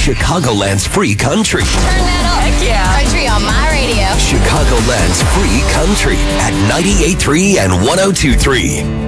Chicagoland's free country. Turn that up. Heck yeah. Country on my radio. Chicagoland's free country at 98.3 and 102.3.